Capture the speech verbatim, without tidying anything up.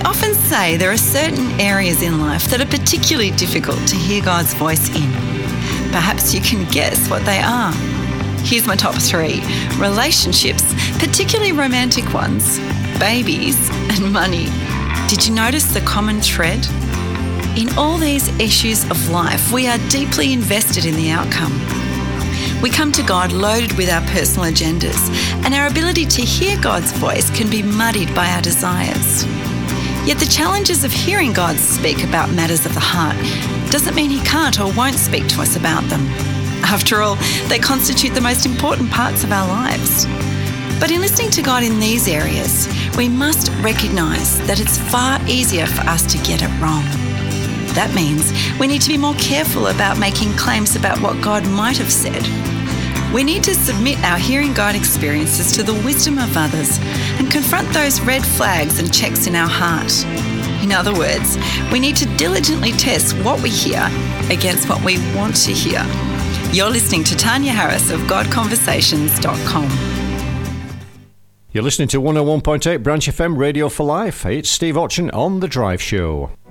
often say there are certain areas in life that are particularly difficult to hear God's voice in. Perhaps you can guess what they are. Here's my top three. Relationships, particularly romantic ones, babies, and money. Did you notice the common thread? In all these issues of life, we are deeply invested in the outcome. We come to God loaded with our personal agendas, and our ability to hear God's voice can be muddied by our desires. Yet the challenges of hearing God speak about matters of the heart doesn't mean He can't or won't speak to us about them. After all, they constitute the most important parts of our lives. But in listening to God in these areas, we must recognise that it's far easier for us to get it wrong. That means we need to be more careful about making claims about what God might have said. We need to submit our hearing God experiences to the wisdom of others and confront those red flags and checks in our heart. In other words, we need to diligently test what we hear against what we want to hear. You're listening to Tanya Harris of God Conversations dot com. You're listening to one oh one point eight Branch F M Radio for Life. It's Steve Otchen on The Drive Show.